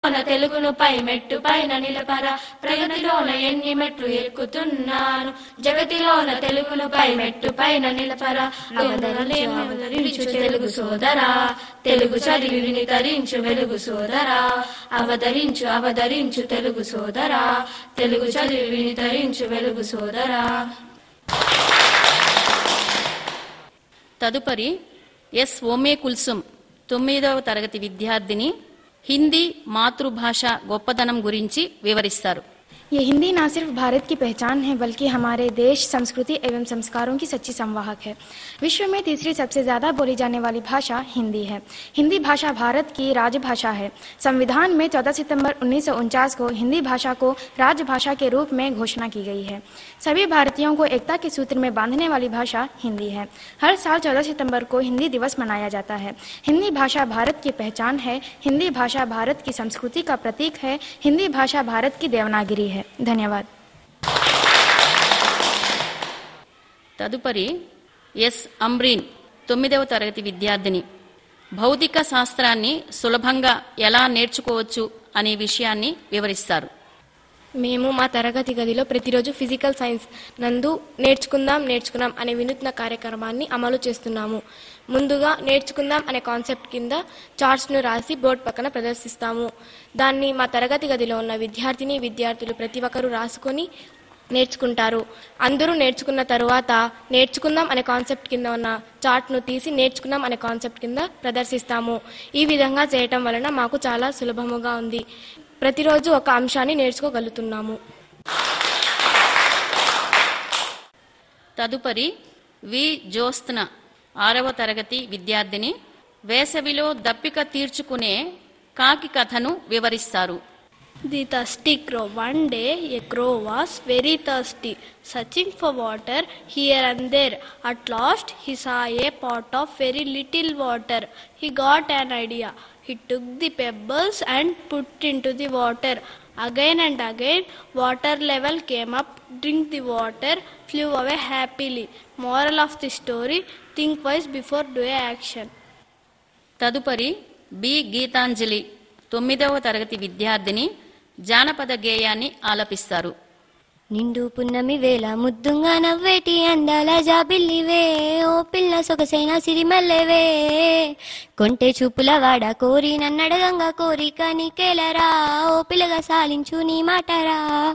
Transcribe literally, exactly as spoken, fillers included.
జగతిలోన తెలుగును పై మెట్టు పైన నిలపరా ప్రగతిలోన ఎన్ని మెట్లు ఎక్కుతున్నాను జగతిలోన తెలుగును పై మెట్టు పైన నిలపరా అవతరించు తెలుగు సోదరా తెలుగు చదివిని తరించు వెలుగు సోదరా అవతరించు అవతరించు తెలుగు సోదరా తెలుగు చదివిని తరించు వెలుగు సోదరా. తదుపరి ఎస్ ఓమే కుల్సుమ్ తొమ్మిదవ తరగతి విద్యార్థిని హిందీ మాతృభాష గొప్పదనం గురించి వివరిస్తారు. ये हिंदी न सिर्फ भारत की पहचान है बल्कि हमारे देश संस्कृति एवं संस्कारों की सच्ची संवाहक है. विश्व में तीसरी सबसे ज़्यादा बोली जाने वाली भाषा हिंदी है. हिंदी भाषा भारत की राजभाषा है. संविधान में चौदह सितंबर उन्नीस सौ उनचास को हिंदी भाषा को राजभाषा के रूप में घोषणा की गई है. सभी भारतीयों को एकता के सूत्र में बांधने वाली भाषा हिंदी है. हर साल चौदह सितंबर को हिंदी दिवस मनाया जाता है. हिंदी भाषा भारत की पहचान है. हिंदी भाषा भारत की संस्कृति का प्रतीक है. हिंदी भाषा भारत की देवनागरी है. ధన్యవాద్. తదుపరి ఎస్ అమ్రీన్ తొమ్మిదవ తరగతి విద్యార్థిని భౌతిక శాస్త్రాన్ని సులభంగా ఎలా నేర్చుకోవచ్చు అనే విషయాన్ని వివరిస్తారు. మేము మా తరగతి గదిలో ప్రతిరోజు ఫిజికల్ సైన్స్ నందు నేర్చుకుందాం నేర్చుకుందాం అనే వినూత్న కార్యక్రమాన్ని అమలు చేస్తున్నాము. ముందుగా నేర్చుకుందాం అనే కాన్సెప్ట్ కింద చార్ట్స్ను రాసి బోర్డు పక్కన ప్రదర్శిస్తాము. దాన్ని మా తరగతి గదిలో ఉన్న విద్యార్థిని విద్యార్థులు ప్రతి ఒక్కరూ రాసుకొని నేర్చుకుంటారు. అందరూ నేర్చుకున్న తరువాత నేర్చుకుందాం అనే కాన్సెప్ట్ కింద ఉన్న చార్ట్ను తీసి నేర్చుకుందాం అనే కాన్సెప్ట్ కింద ప్రదర్శిస్తాము. ఈ విధంగా చేయటం వలన మాకు చాలా సులభముగా ఉంది. ప్రతిరోజు ఒక అంశాన్ని నేర్చుకోగలుగుతున్నాము. తదుపరి వి జ్యోత్స్న ఆరవ తరగతి విద్యార్థిని వేసవిలో దప్పిక తీర్చుకునే కాకి కథను వివరిస్తారు. The thirsty crow. One day a crow was very thirsty, searching for water here and there. At last he saw a pot of very little water. He got an idea. He took the pebbles and put into the water. Again and again water level came up. Drink the water, flew away happily. Moral of the story: think twice before doing action. తదుపరి B Gitanjali తొమ్మిదవ తరగతి విద్యార్థిని జానపద గేయాన్ని ఆలపిస్తారు. నిండు పున్నమి వేళ ముద్దుంగా నవ్వేటి అందాల జాబిల్లివే ఓ పిల్ల సొగసైన సిరిమల్లెవే కొంటె చూపుల వాడ కోరి నన్నడగంగా కోరిక నీకేలరా ఓ పిల్లగా సాలించు నీ మాటరా.